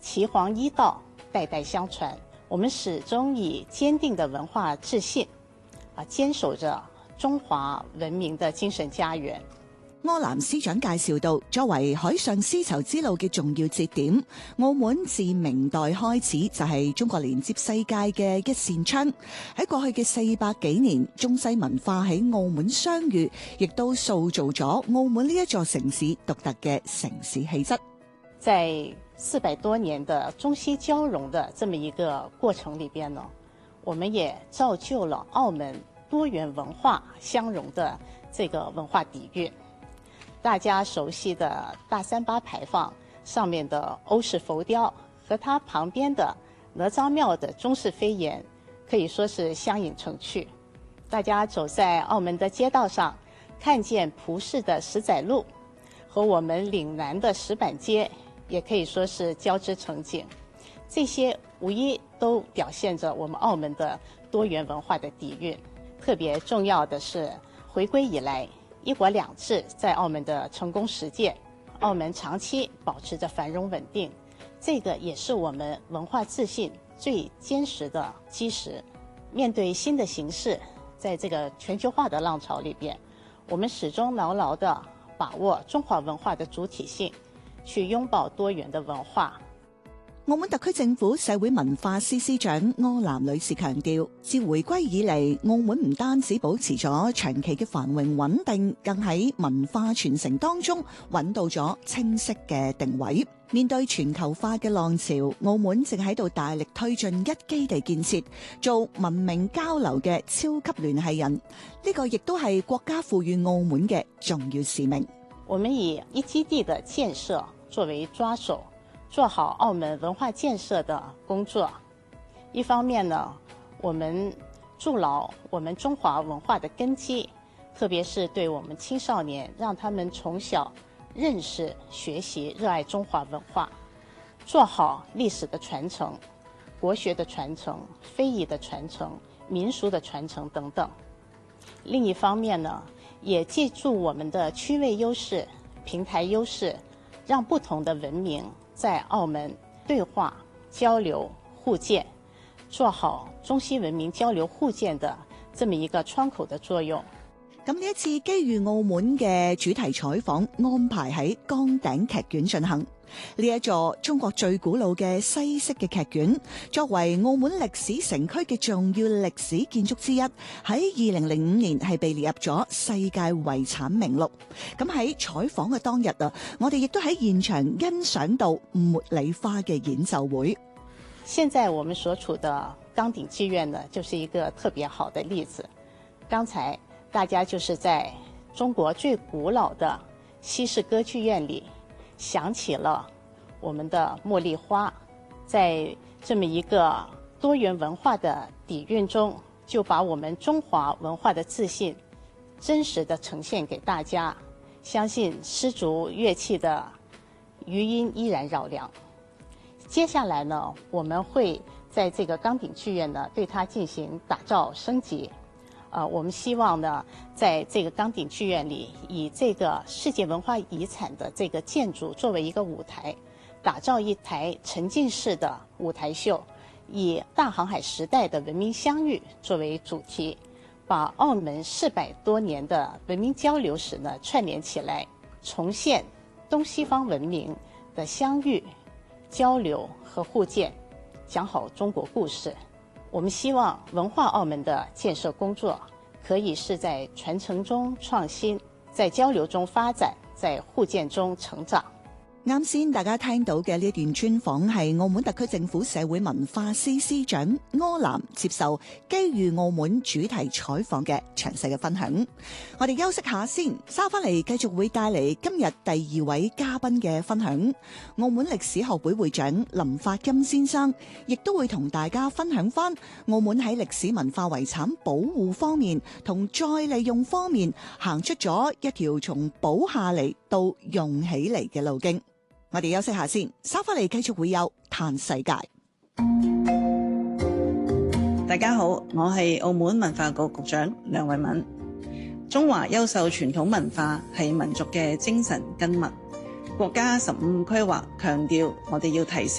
岐黄医道，代代相傳。我們始終以堅定的文化自信，堅守着中華文明的精神家園。 柯南司長介紹到，作為海上絲綢之路嘅重要節點，澳門自明代開始就係中國連接世界嘅一扇窗。喺過去嘅400幾年，中西文化喺澳門相遇，亦都塑造咗澳門呢一座城市獨特嘅城市氣質。 在400多年的中西交融的這麼一個過程裏邊呢，我們也造就了澳門多元文化相融的這個文化底蘊。大家熟悉的大三巴牌坊上面的歐式浮雕，和它旁邊的哪吒廟的中式飛檐，可以說是相映成趣。大家走在澳門的街道上，看見葡式的石仔路和我們嶺南的石板街，也可以說是交織成景。這些無疑都表現着我們澳門的多元文化的底蘊。特別重要的是，回歸以來，一國兩制在澳門的成功實踐，澳門長期保持着繁榮穩定，這個也是我們文化自信最堅實的基石。面對新的形勢，在這個全球化的浪潮裏邊，我們始終牢牢地把握中華文化的主體性，去擁抱多元的文化。 澳門特區政府社會文化司司長柯南女士強調，自回歸以嚟，澳門唔單止保持咗長期嘅繁榮穩定，更喺文化傳承當中揾到咗清晰嘅定位。面對全球化嘅浪潮，澳門正喺度大力推進一基地建設，做文明交流嘅超級聯繫人。呢個亦都係國家賦予澳門嘅重要使命。 我們以一基地的建設作為抓手，做好澳門文化建設的工作。一方面呢，我們築牢我們中華文化的根基，特別是對我們青少年，讓他們從小認識、學習、熱愛中華文化，做好歷史的傳承、國學的傳承、非遺的傳承、民俗的傳承等等。另一方面呢，也借助我們的區位優勢、平台優勢，讓不同的文明在澳門對話、交流、互鑑，做好中西文明交流互鑑的這麼一個窗口的作用。 咁呢一次機遇澳門嘅主題採訪安排喺崗頂劇院進行。呢一座中國最古老嘅西式嘅劇院，作為澳門歷史城區嘅重要歷史建築之一，喺2005年係被列入咗世界遺產名錄。咁喺採訪嘅當日啊，我哋亦都喺現場欣賞到茉莉花嘅演奏會。 現在我們所處的崗頂劇院呢，就是一個特別好的例子。剛才大家就是在中國最古老的西式歌劇院裏想起了我們的茉莉花，在這麼一個多元文化的底蘊中，就把我們中華文化的自信真實的呈現給大家。相信絲竹樂器的餘音依然繞梁。接下來呢，我們會在這個崗頂劇院呢，對它進行打造升級。我們希望呢，在這個崗頂劇院裏，以這個世界文化遺產的這個建築作為一個舞台，打造一台沉浸式的舞台秀，以大航海時代的文明相遇作為主題，把澳門400多年的文明交流史呢串聯起來，重現東西方文明的相遇、交流和互鑑，講好中國故事。我們希望文化澳門的建設工作可以是在傳承中創新，在交流中發展，在互鑑中成長。 啱先大家聽到嘅呢一段專訪係澳門特區政府社會文化司司長柯南接受機遇澳門主題採訪嘅詳細嘅分享。我哋休息下先，稍翻嚟繼續會帶嚟今日第2位嘉賓嘅分享。澳門歷史學會會長林發金先生亦都會同大家分享翻澳門喺歷史文化遺產保護方面同再利用方面行出咗一條從保下嚟到用起嚟嘅路徑。我哋休息下先，稍翻嚟繼續會有嘆世界。 大家好，我係澳門文化局局長梁慧敏。中華優秀傳統文化係民族嘅精神根脈。國家15規劃強調，我哋要提升